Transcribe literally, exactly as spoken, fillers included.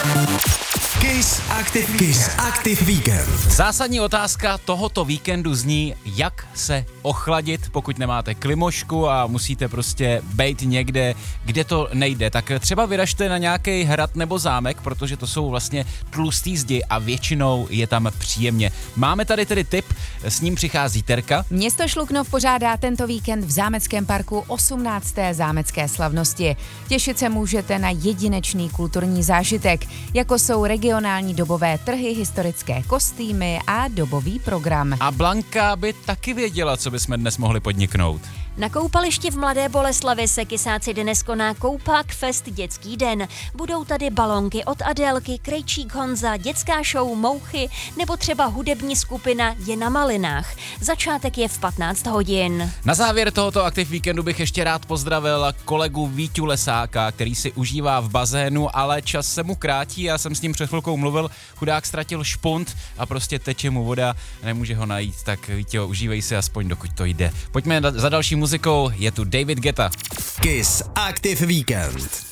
Kiss Active, Kiss Active Weekend. Zásadní otázka tohoto víkendu zní, jak se ochladit, pokud nemáte klimošku a musíte prostě bejt někde, kde to nejde. Tak třeba vyražte na nějaký hrad nebo zámek, protože to jsou vlastně tlustý zdi a většinou je tam příjemně. Máme tady tedy tip, s ním přichází Terka. Město Šluknov pořádá tento víkend v zámeckém parku osmnácté zámecké slavnosti. Těšit se můžete na jedinečný kulturní zážitek, jako jsou regionální dobové trhy, historické kostýmy a dobový program. A Blanka by taky věděla, co bychom dnes mohli podniknout. Na koupališti v Mladé Boleslavi se kysáci dnes koná Koupák Fest dětský den. Budou tady balonky od Adélky, Krejčík Honza, dětská show Mouchy nebo třeba hudební skupina Je na malinách. Začátek je v patnáct hodin. Na závěr tohoto Active Weekendu bych ještě rád pozdravil kolegu Víťu Lesáka, který si užívá v bazénu, ale čas se mu krátí. Já jsem s ním před chvilkou mluvil, chudák ztratil špunt a prostě teče mu voda, nemůže ho najít, tak Víťo, užívej si aspoň dokud to jde. Pojďme za další muzikou, je tu David Guetta. Kiss Active Weekend.